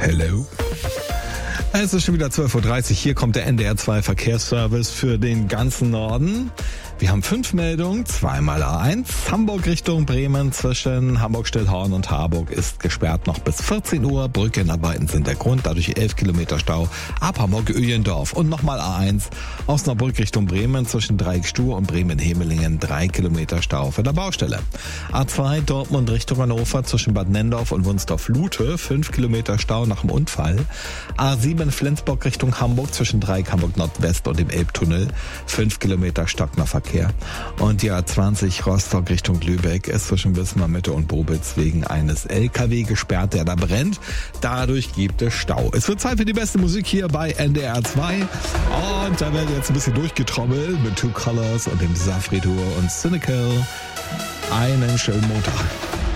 Hello. Es ist schon wieder 12.30 Uhr. Hier kommt der NDR 2 Verkehrsservice für den ganzen Norden. Wir haben 5 Meldungen, 2x A1. Hamburg Richtung Bremen zwischen Hamburg-Stillhorn und Harburg ist gesperrt noch bis 14 Uhr. Brückenarbeiten sind der Grund, dadurch 11 Kilometer Stau ab Hamburg-Öhlendorf. Und nochmal A1 Osnabrück Richtung Bremen zwischen Dreieckstuhr und Bremen-Hemelingen 3 Kilometer Stau für der Baustelle. A2 Dortmund Richtung Hannover zwischen Bad Nendorf und Wunstorf-Lute 5 Kilometer Stau nach dem Unfall. A7 Flensburg Richtung Hamburg zwischen Dreieck Hamburg Nordwest und dem Elbtunnel 5 Kilometer stockender Verkehr. Und die A20 Rostock Richtung Lübeck ist zwischen Wismar Mitte und Bobitz wegen eines LKW gesperrt, der da brennt. Dadurch gibt es Stau. Es wird Zeit für die beste Musik hier bei NDR 2. Und da werden jetzt ein bisschen durchgetrommelt mit Two Colors und dem Safri Tour und Cynical. Einen schönen Montag.